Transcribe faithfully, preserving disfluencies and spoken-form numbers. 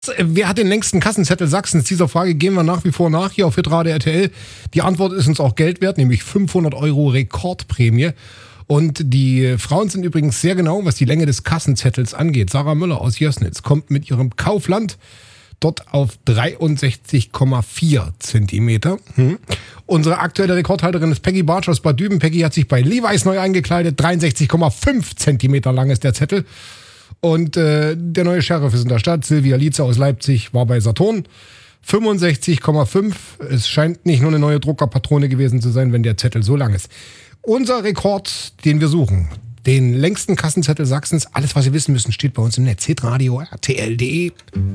Wer hat den längsten Kassenzettel Sachsens? Dieser Frage gehen wir nach wie vor nach hier auf hitradio R T L. Die Antwort ist uns auch Geld wert, nämlich fünfhundert Euro Rekordprämie. Und die Frauen sind übrigens sehr genau, was die Länge des Kassenzettels angeht. Sarah Müller aus Jössnitz kommt mit ihrem Kaufland dort auf dreiundsechzig Komma vier Zentimeter. Hm. Unsere aktuelle Rekordhalterin ist Peggy Bartsch aus Bad Düben. Peggy hat sich bei Levi's neu eingekleidet. dreiundsechzig Komma fünf Zentimeter lang ist der Zettel. Und äh, der neue Sheriff ist in der Stadt. Silvia Lietze aus Leipzig war bei Saturn. fünfundsechzig Komma fünf. Es scheint nicht nur eine neue Druckerpatrone gewesen zu sein, wenn der Zettel so lang ist. Unser Rekord, den wir suchen, den längsten Kassenzettel Sachsens, alles was Sie wissen müssen, steht bei uns im Netz. hitradio R T L punkt de